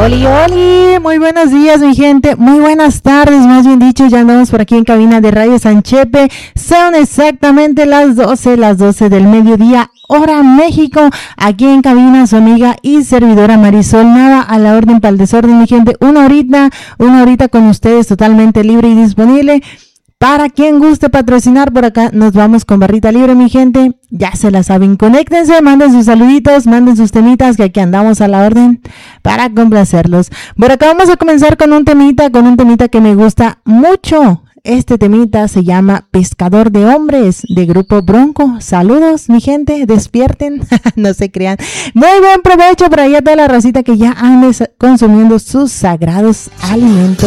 Oli, oli, muy buenos días mi gente, muy buenas tardes, más bien dicho, ya andamos por aquí en cabina de Radio Sanchepe, son exactamente las 12 del mediodía, hora México, aquí en cabina su amiga y servidora Marisol, nada a la orden para el desorden mi gente, una horita con ustedes totalmente libre y disponible. Para quien guste patrocinar, por acá nos vamos con barrita libre, mi gente. Ya se la saben, conéctense, manden sus saluditos, manden sus temitas, que aquí andamos a la orden para complacerlos. Por acá vamos a comenzar con un temita que me gusta mucho. Este temita se llama Pescador de Hombres, de Grupo Bronco. Saludos, mi gente, despierten, no se crean. Muy buen provecho por ahí a toda la racita que ya ande consumiendo sus sagrados alimentos.